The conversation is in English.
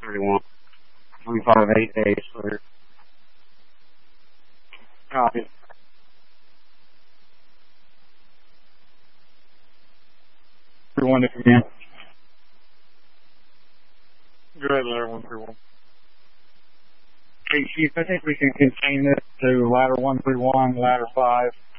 31. 358 days clear. Copy. 31 again. Go ahead, ladder 131. Hey, Chief, I think we can contain this to ladder 131, ladder 5,